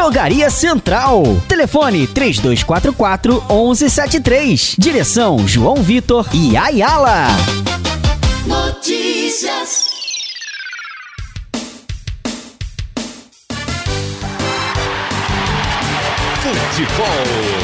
Drogaria Central. Telefone 3244-1173. Direção João Vitor e Ayala. Notícias. Futebol.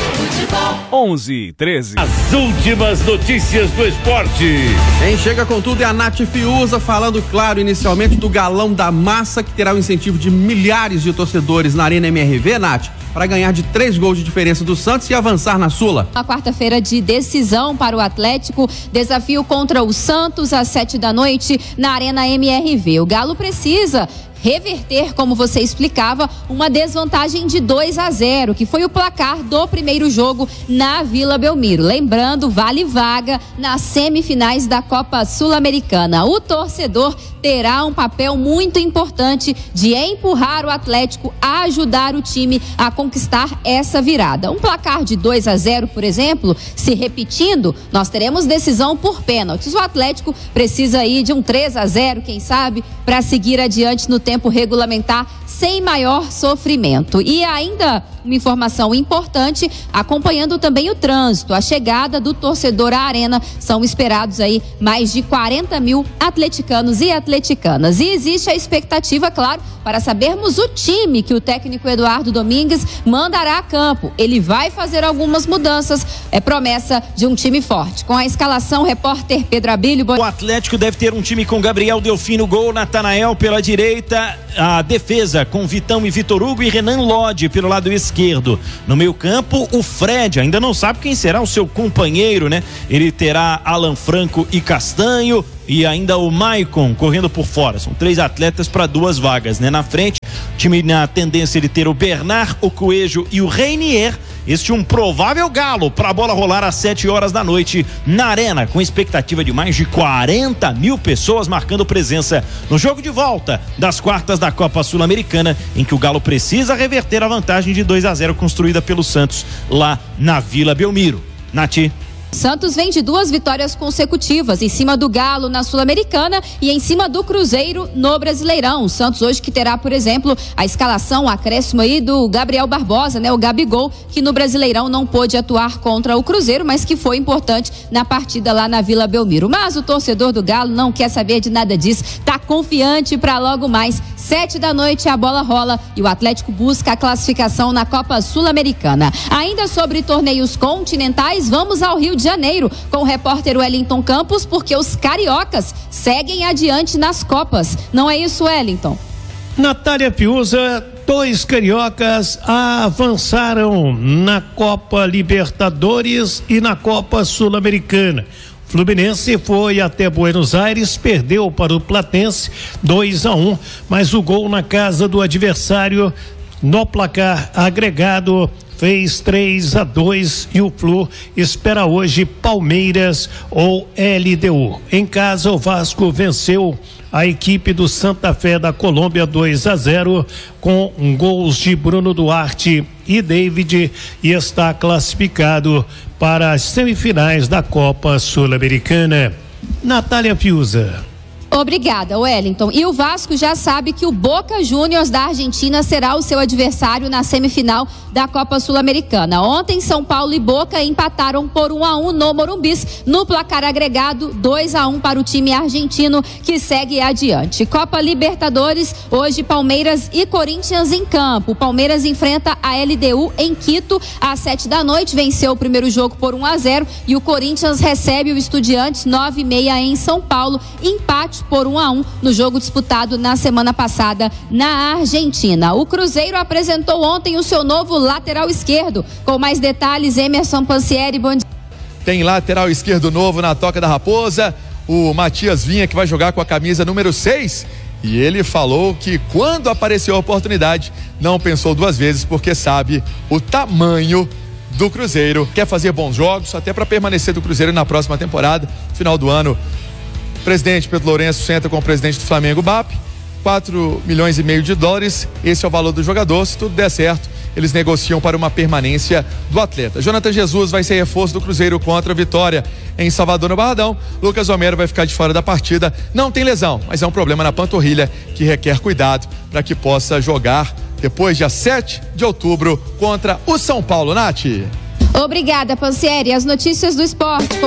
11:13. As últimas notícias do esporte. Quem chega com tudo é a Nath Fiuza, falando, claro, inicialmente do Galão da Massa, que terá o incentivo de milhares de torcedores na Arena MRV, Nath, para ganhar de 3 gols de diferença do Santos e avançar na Sula. Uma quarta-feira de decisão para o Atlético, desafio contra o Santos às 19h na Arena MRV. O Galo precisa reverter, como você explicava, uma desvantagem de 2-0, que foi o placar do primeiro jogo na Vila Belmiro. Lembrando, vale vaga nas semifinais da Copa Sul-Americana. O torcedor terá um papel muito importante de empurrar o Atlético a ajudar o time a conquistar essa virada. Um placar de 2-0, por exemplo, se repetindo, nós teremos decisão por pênaltis. O Atlético precisa aí de um 3-0, quem sabe, para seguir adiante no tempo regulamentar sem maior sofrimento. E ainda uma informação importante, acompanhando também o trânsito, a chegada do torcedor à arena, são esperados aí mais de 40 mil atleticanos e atleticanas. E existe a expectativa, claro, para sabermos o time que o técnico Eduardo Domingues mandará a campo. Ele vai fazer algumas mudanças, é promessa de um time forte. Com a escalação, repórter Pedro Abílio. O Atlético deve ter um time com Gabriel Delfim no gol, Natanael pela direita, a defesa com Vitão e Vitor Hugo e Renan Lodge pelo lado esquerdo. No meio campo, o Fred ainda não sabe quem será o seu companheiro, né? Ele terá Alan Franco e Castanho e ainda o Maicon correndo por fora. São 3 atletas para 2 vagas, né? Na frente, o time na tendência de ter o Bernard, o Coelho e o Reinier. Este um provável galo para a bola rolar às 7h da noite na Arena, com expectativa de mais de 40 mil pessoas marcando presença no jogo de volta das quartas da Copa Sul-Americana, em que o Galo precisa reverter a vantagem de 2-0 construída pelo Santos lá na Vila Belmiro. Nath. Santos vem de 2 vitórias consecutivas em cima do Galo na Sul-Americana e em cima do Cruzeiro no Brasileirão. O Santos hoje que terá, por exemplo, a escalação, o acréscimo aí do Gabriel Barbosa, né? O Gabigol, que no Brasileirão não pôde atuar contra o Cruzeiro, mas que foi importante na partida lá na Vila Belmiro. Mas o torcedor do Galo não quer saber de nada disso, tá confiante para logo mais 7h a bola rola e o Atlético busca a classificação na Copa Sul-Americana. Ainda sobre torneios continentais, vamos ao Rio de Janeiro com o repórter Wellington Campos, porque os cariocas seguem adiante nas Copas. Não é isso, Wellington? Natália Fiuza, 2 cariocas avançaram na Copa Libertadores e na Copa Sul-Americana. Fluminense foi até Buenos Aires, perdeu para o Platense 2-1, mas o gol na casa do adversário no placar agregado fez 3-2 e o Flu espera hoje Palmeiras ou LDU. Em casa, o Vasco venceu a equipe do Santa Fé da Colômbia 2-0 com gols de Bruno Duarte e David e está classificado para as semifinais da Copa Sul-Americana. Natália Fiuza. Obrigada, Wellington. E o Vasco já sabe que o Boca Juniors da Argentina será o seu adversário na semifinal da Copa Sul-Americana. Ontem, São Paulo e Boca empataram por 1-1 no Morumbis, no placar agregado 2-1 para o time argentino, que segue adiante. Copa Libertadores, hoje Palmeiras e Corinthians em campo. O Palmeiras enfrenta a LDU em Quito às 7h, venceu o primeiro jogo por 1-0 e o Corinthians recebe o Estudiantes 9h30 em São Paulo, empate por 1-1 no jogo disputado na semana passada na Argentina. O Cruzeiro apresentou ontem o seu novo lateral esquerdo. Com mais detalhes, Emerson Pansieri. Bom dia. Tem lateral esquerdo novo na Toca da Raposa, o Matias Vinha, que vai jogar com a camisa número 6. E ele falou que quando apareceu a oportunidade, não pensou 2 vezes, porque sabe o tamanho do Cruzeiro. Quer fazer bons jogos, até para permanecer do Cruzeiro na próxima temporada, final do ano. O presidente Pedro Lourenço senta com o presidente do Flamengo, BAP, 4,5 milhões de dólares, esse é o valor do jogador. Se tudo der certo, eles negociam para uma permanência do atleta. Jonathan Jesus vai ser reforço do Cruzeiro contra a Vitória em Salvador, no Barradão. Lucas Homero vai ficar de fora da partida, não tem lesão, mas é um problema na panturrilha que requer cuidado para que possa jogar depois dia 7 de outubro contra o São Paulo. Nath. Obrigada, Pansieri. As notícias do esporte.